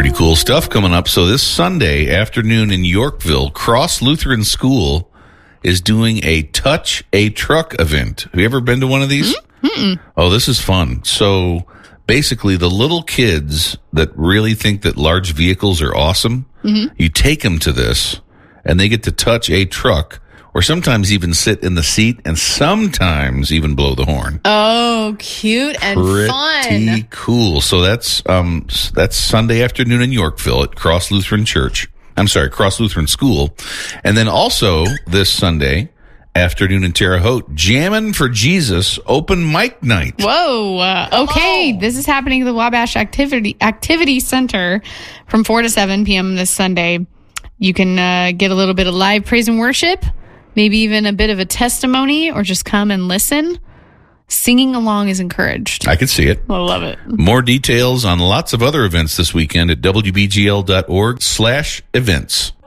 Pretty cool stuff coming up. So this Sunday afternoon in Yorkville, Cross Lutheran School is doing a Touch a Truck event. Have you ever been to one of these? Mm-mm. Oh, this is fun. So basically the little kids that really think that large vehicles are awesome, you take them to this and they get to touch a truck, or sometimes even sit in the seat and sometimes even blow the horn. Oh, cute and fun. Pretty cool. So that's Sunday afternoon in Yorkville at Cross Lutheran School. And then also this Sunday afternoon in Terre Haute, Jammin' for Jesus open mic night. Whoa. Okay. This is happening at the Wabash Activity Center from 4 to 7 p.m. this Sunday. You can get a little bit of live praise and worship, maybe even a bit of a testimony, or just come and listen. Singing along is encouraged. I can see it. I love it. More details on lots of other events this weekend at wbgl.org/events.